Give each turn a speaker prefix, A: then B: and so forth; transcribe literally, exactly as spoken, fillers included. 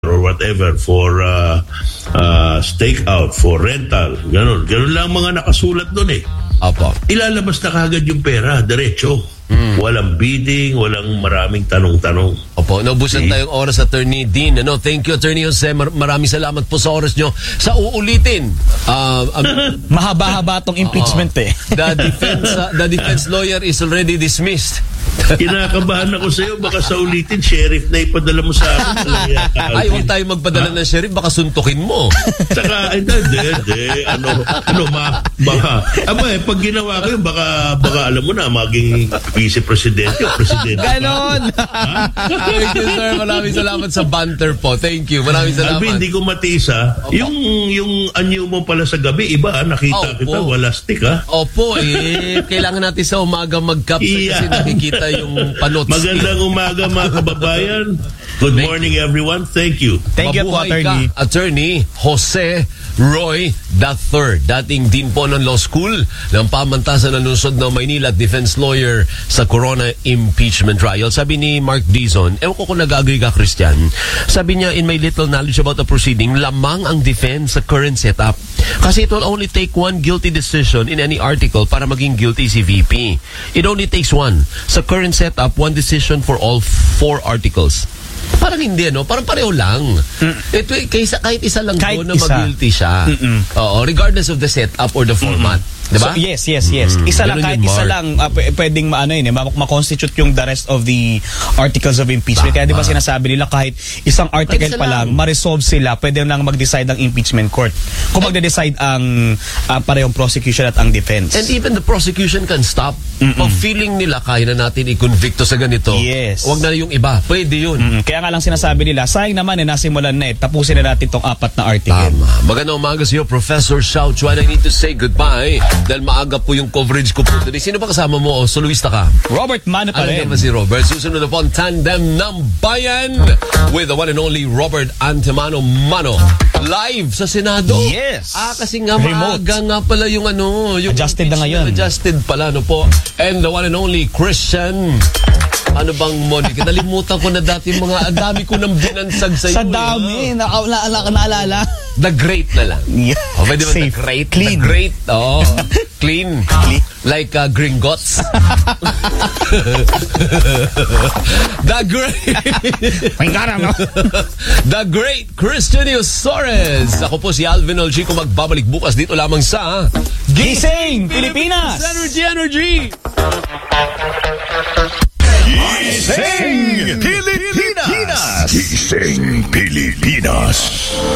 A: or whatever for uh, uh, stakeout, for rental, ganun. Ganun lang mga nakasulat doon eh.
B: Apo.
A: Ilalabas na kagad yung pera, diretso. Mm. Walang bidding, walang maraming tanong-tanong.
B: Opo, naubusan
A: See?
B: tayong oras, Attorney Dean. Ano, thank you, Attorney Jose. Mar- maraming salamat po sa oras nyo. Sa uulitin, uh, um,
C: mahaba-haba tong impeachment uh, eh.
B: the defense uh, the defense lawyer is already dismissed.
A: Kinakabahan ako sa iyo, baka sa ulitin, sheriff na ipadala mo sa akin.
B: Ay, huwag tayo magpadala ng sheriff, baka suntukin mo.
A: Saka, hindi, hindi, ano, ano, ma, baka, aba eh, pag ginawa ko yun, baka, baka alam mo na, maging vice-presidente o presidente.
C: Ganon!
B: Thank you, sir. Maraming salamat sa banter po. Thank you. Maraming salamat.
A: Alvin, hindi ko matiis ha. Yung, yung anyo mo pala sa gabi, iba ha? Nakita
B: Opo.
A: kita, wala stick ha.
B: Opo, eh, kailangan natin sa umaga mag-cup
A: Yeah.
B: kasi nakikita yung panot.
A: Magandang umaga mga kababayan. Good
B: Thank
A: morning everyone. Thank you.
C: Thank you po,
B: Mabuhay
C: Attorney.
B: ka, Attorney Jose Roy the third, dating dean po ng law school ng pamantasan ng lungsod ng Maynila at defense lawyer sa Corona impeachment trial. Sabi ni Mark Dizon, ewan ko kung nag-agree ka, Christian, sabi niya, in my little knowledge about the proceeding, lamang ang defense sa current setup. Kasi it will only take one guilty decision in any article para maging guilty si V P. It only takes one. Sa current setup, one decision for all four articles. Parang hindi, no? Parang pareho lang. Mm. Ito, kaysa, kahit isa lang
C: Kahit
B: doon na
C: isa.
B: mag-guilty siya. Mm-mm. Oo, regardless of the setup or the format. Mm-mm. Diba?
C: So, yes, yes, yes.
B: Mm-hmm.
C: Isa lang,
B: Ganun
C: kahit
B: yun,
C: isa
B: Mark.
C: lang, uh, p- pwedeng maano yun, eh, ma-constitute yung the rest of the articles of impeachment.
B: Tama.
C: Kaya di ba sinasabi nila kahit isang article
B: Kahit isa
C: pa lang,
B: lang.
C: ma-resolve sila, pwede lang mag-decide ang impeachment court. Kung magde-decide ang uh, parehong prosecution at ang defense.
B: And even the prosecution can stop. Pag feeling nila, kaya na natin i-convicto sa ganito.
C: Yes.
B: Huwag na yung iba. Pwede yun.
C: Mm, kaya nga lang sinasabi nila, sayang naman eh, nasimulan na eh, tapusin na natin tong apat na article.
B: Tama. Magandang umaga sa iyo, Professor Xiao Chuan. I need to say goodbye dahil maaga po yung coverage ko po today. Sino ba kasama mo? O soloista ka?
C: Robert Mano pa
B: Ano
C: rin.
B: ba si Robert? Susunod na po ang tandem ng bayan with the one and only Robert Antemano Mano. Live sa Senado.
C: Yes.
B: Ah, kasi nga
C: Remote.
B: maaga nga pala yung ano. Yung
C: Adjusted na
B: impeachment.
C: ngayon.
B: Adjusted pala, ano po. And the one and only Christian. Ano bang Monica? Nalimutan ko na dati mga, ang dami ko nang binansag sa iyo.
C: Sa dami, na, na, na, naalala.
B: The Great na lang.
C: Yeah.
B: Oh, pwede ba the
C: Safe.
B: Great?
C: Clean.
B: The Great. Oh. Clean.
C: Clean.
B: Like uh, Gringotts. The Great.
C: no?
B: The Great Christian Ozores. Ako po si Alvin Olchico, magbabalik bukas dito lamang sa
C: Gising Pilipinas!
B: Energy Energy.
D: Gising Pilipinas! Gising Pilipinas!